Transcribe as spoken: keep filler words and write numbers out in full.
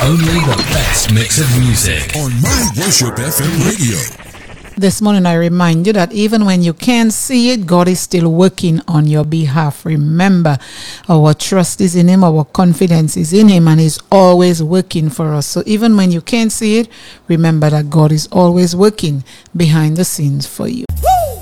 Only the best mix of music on My Worship F M radio. This morning I remind you that even when you can't see it, God is still working on your behalf. Remember, our trust is in Him, our confidence is in Him, and He's always working for us. So even when you can't see it, remember that God is always working behind the scenes for you.